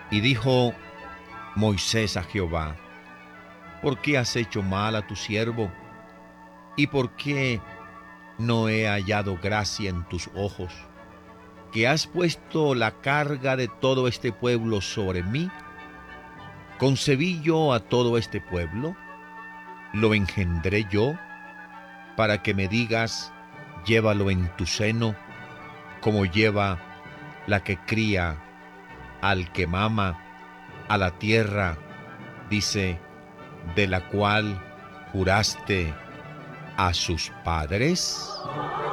Y dijo Moisés a Jehová: ¿Por qué has hecho mal a tu siervo? ¿Y por qué no he hallado gracia en tus ojos? ¿Que has puesto la carga de todo este pueblo sobre mí? ¿Concebí yo a todo este pueblo? ¿Lo engendré yo? Para que me digas: llévalo en tu seno, como lleva la que cría al que mama, a la tierra, dice, de la cual juraste a sus padres.